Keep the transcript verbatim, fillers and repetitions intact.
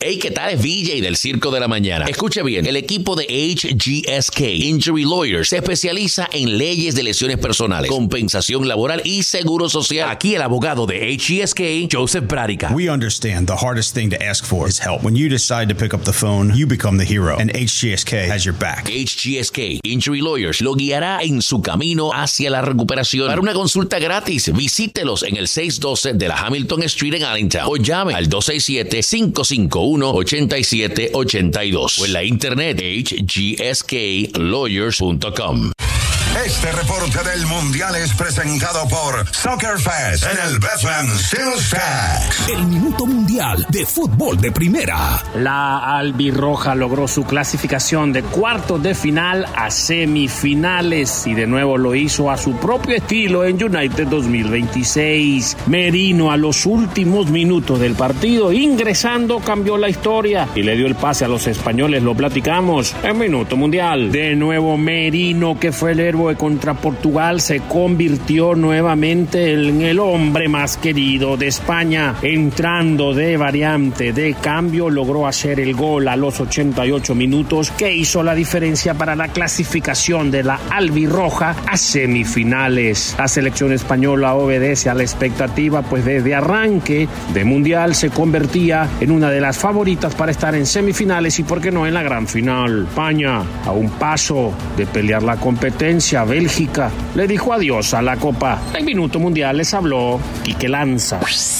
Hey, ¿qué tal? Es V J del Circo de la Mañana. Escuche bien, el equipo de H G S K Injury Lawyers se especializa en leyes de lesiones personales, compensación laboral y seguro social. Aquí el abogado de H G S K, Joseph Bradica. We understand the hardest thing to ask for is help. When you decide to pick up the phone, you become the hero, and H G S K has your back. H G S K Injury Lawyers lo guiará en su camino hacia la recuperación. Para una consulta gratis, visítelos en el seiscientos doce de la Hamilton Street en Allentown o llame al dos seis siete, cinco cinco uno, ocho siete ocho dos o en la internet h g s k lawyers punto com. Este reporte del Mundial es presentado por Soccer Fest en el Bethlehem Steel Tax. El Minuto Mundial de Fútbol de Primera. La albirroja logró su clasificación de cuartos de final a semifinales y de nuevo lo hizo a su propio estilo en United dos mil veintiséis. Merino a los últimos minutos del partido ingresando cambió la historia y le dio el pase a los españoles. Lo platicamos en Minuto Mundial. De nuevo Merino, que fue el héroe contra Portugal, se convirtió nuevamente en el hombre más querido de España. Entrando de variante de cambio, logró hacer el gol a los ochenta y ocho minutos que hizo la diferencia para la clasificación de la albirroja a semifinales. La selección española obedece a la expectativa, pues desde arranque de mundial se convertía en una de las favoritas para estar en semifinales y por qué no en la gran final. España, a un paso de pelear la competencia, Bélgica le dijo adiós a la Copa. El Minuto Mundial les habló Quique Lanza.